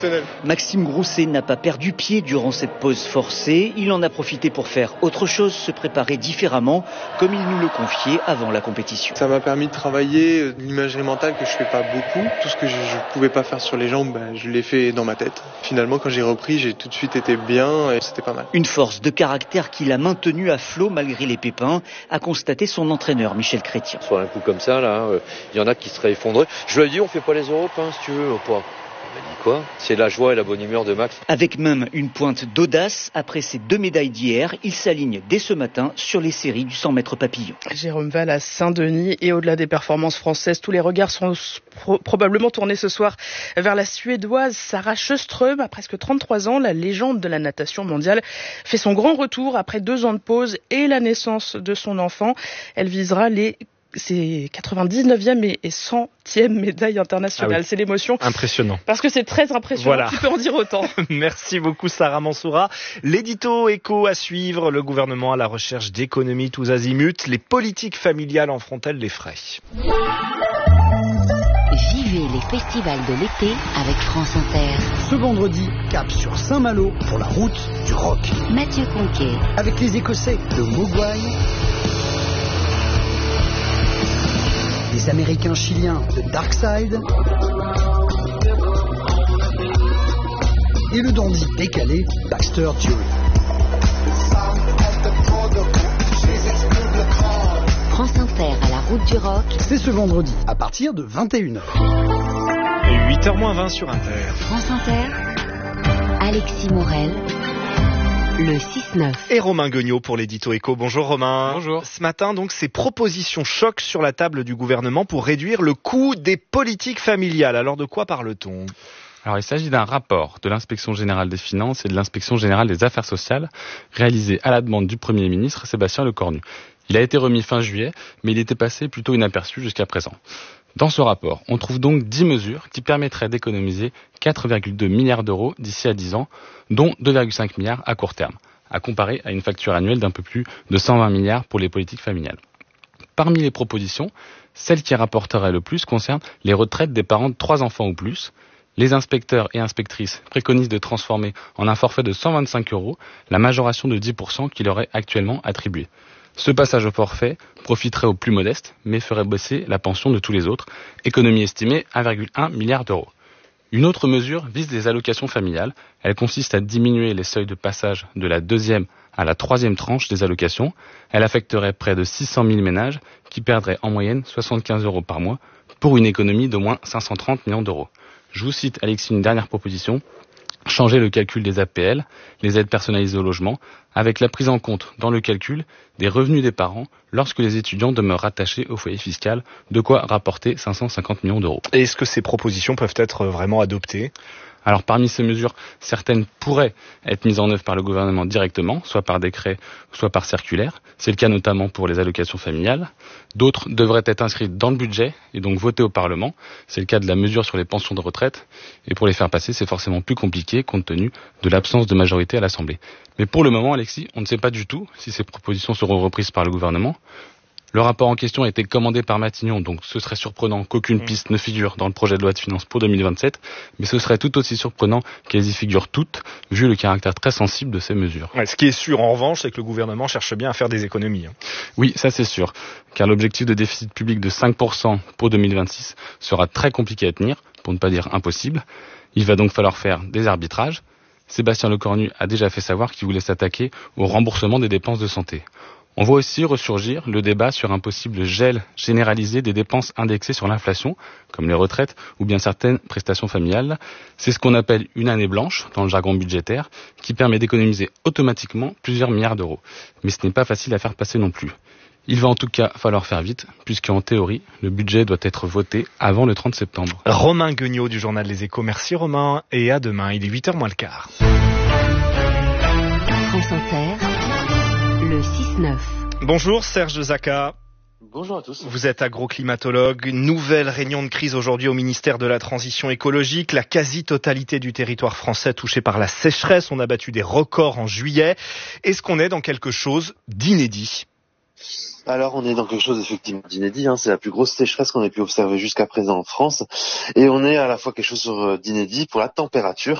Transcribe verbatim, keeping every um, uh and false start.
Maxime Grousset n'a pas perdu pied durant cette pause forcée. Il en a profité pour faire autre chose, se préparer différemment, comme il nous le confiait avant la compétition. Ça m'a permis de travailler l'imagerie mentale que je fais pas beaucoup. Tout ce que je ne pouvais pas faire sur les jambes, ben, je l'ai fait dans ma tête. Finalement, quand j'ai repris, j'ai tout de suite été bien et c'était pas mal. Une force de caractère qu'il a maintenue à flot malgré les pépins, a constaté son entraîneur Michel Chrétien. Sur un coup comme ça, là, il y en a qui seraient effondrés. Je lui ai dit, on fait pas les Europes, hein, si tu veux, ou pas. Il m'a dit quoi ? C'est la joie et la bonne humeur de Max. Avec même une pointe d'audace, après ses deux médailles d'hier, il s'aligne dès ce matin sur les séries du cent mètres papillon. Jérôme Val à Saint-Denis, et au-delà des performances françaises, tous les regards seront pro- probablement tournés ce soir vers la Suédoise Sarah Sjöström. À presque trente-trois ans, la légende de la natation mondiale fait son grand retour après deux ans de pause et la naissance de son enfant. Elle visera les c'est quatre-vingt-dix-neuvième et centième médaille internationale. Ah oui. C'est l'émotion. Impressionnant. Parce que c'est très impressionnant. Voilà. Tu peux en dire autant. Merci beaucoup Sarah Mansoura. L'édito éco à suivre. Le gouvernement à la recherche d'économies tous azimuts. Les politiques familiales en font-elles les frais ? Vivez les festivals de l'été avec France Inter. Ce vendredi, cap sur Saint-Malo pour la route du rock. Mathieu Conquet. Avec les Écossais de Mogwai. Les Américains chiliens de Darkside et le dandy décalé Baxter Dury. France Inter à la route du rock. C'est ce vendredi à partir de vingt et une heures. huit heures moins vingt sur Inter. France Inter, Alexis Morel. Le six neuf. Et Romain Guignot pour l'édito éco. Bonjour Romain. Bonjour. Ce matin, donc, ces propositions choc sur la table du gouvernement pour réduire le coût des politiques familiales. Alors de quoi parle-t-on ? Alors il s'agit d'un rapport de l'Inspection Générale des Finances et de l'Inspection Générale des Affaires Sociales réalisé à la demande du Premier ministre Sébastien Lecornu. Il a été remis fin juillet, mais il était passé plutôt inaperçu jusqu'à présent. Dans ce rapport, on trouve donc dix mesures qui permettraient d'économiser quatre virgule deux milliards d'euros d'ici à dix ans, dont deux virgule cinq milliards à court terme, à comparer à une facture annuelle d'un peu plus de cent vingt milliards pour les politiques familiales. Parmi les propositions, celle qui rapporterait le plus concerne les retraites des parents de trois enfants ou plus. Les inspecteurs et inspectrices préconisent de transformer en un forfait de cent vingt-cinq euros la majoration de dix pour cent qui leur est actuellement attribuée. Ce passage au forfait profiterait aux plus modestes, mais ferait baisser la pension de tous les autres, économie estimée à un virgule un milliard d'euros. Une autre mesure vise les allocations familiales. Elle consiste à diminuer les seuils de passage de la deuxième à la troisième tranche des allocations. Elle affecterait près de six cent mille ménages qui perdraient en moyenne soixante-quinze euros par mois pour une économie d'au moins cinq cent trente millions d'euros. Je vous cite, Alexis, une dernière proposition. Changer le calcul des A P L, les aides personnalisées au logement, avec la prise en compte dans le calcul des revenus des parents lorsque les étudiants demeurent rattachés au foyer fiscal, de quoi rapporter cinq cent cinquante millions d'euros. Et est-ce que ces propositions peuvent être vraiment adoptées ? Alors parmi ces mesures, certaines pourraient être mises en œuvre par le gouvernement directement, soit par décret, soit par circulaire. C'est le cas notamment pour les allocations familiales. D'autres devraient être inscrites dans le budget et donc votées au Parlement. C'est le cas de la mesure sur les pensions de retraite. Et pour les faire passer, c'est forcément plus compliqué compte tenu de l'absence de majorité à l'Assemblée. Mais pour le moment, Alexis, on ne sait pas du tout si ces propositions seront reprises par le gouvernement. Le rapport en question a été commandé par Matignon, donc ce serait surprenant qu'aucune piste ne figure dans le projet de loi de finances pour deux mille vingt-sept, mais ce serait tout aussi surprenant qu'elles y figurent toutes, vu le caractère très sensible de ces mesures. Ouais, ce qui est sûr, en revanche, c'est que le gouvernement cherche bien à faire des économies. Hein. Oui, ça c'est sûr, car l'objectif de déficit public de cinq pour cent pour deux mille vingt-six sera très compliqué à tenir, pour ne pas dire impossible. Il va donc falloir faire des arbitrages. Sébastien Lecornu a déjà fait savoir qu'il voulait s'attaquer au remboursement des dépenses de santé. On voit aussi ressurgir le débat sur un possible gel généralisé des dépenses indexées sur l'inflation, comme les retraites ou bien certaines prestations familiales. C'est ce qu'on appelle une année blanche dans le jargon budgétaire, qui permet d'économiser automatiquement plusieurs milliards d'euros. Mais ce n'est pas facile à faire passer non plus. Il va en tout cas falloir faire vite, puisqu'en théorie, le budget doit être voté avant le trente septembre. Romain Guignot du journal Les Échos. Merci Romain, et à demain, il est huit heures moins le quart. France Inter, le six neuf. Bonjour Serge Zaka. Bonjour à tous. Vous êtes agroclimatologue. Nouvelle réunion de crise aujourd'hui au ministère de la Transition écologique. La quasi-totalité du territoire français touché par la sécheresse. On a battu des records en juillet. Est-ce qu'on est dans quelque chose d'inédit ? Alors on est dans quelque chose effectivement d'inédit, hein. C'est la plus grosse sécheresse qu'on ait pu observer jusqu'à présent en France, et on est à la fois quelque chose d'inédit pour la température,